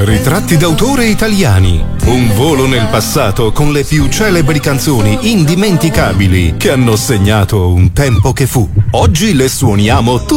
Ritratti d'autore italiani. Un volo nel passato con le più celebri canzoni indimenticabili che hanno segnato un tempo che fu. Oggi le suoniamo tutte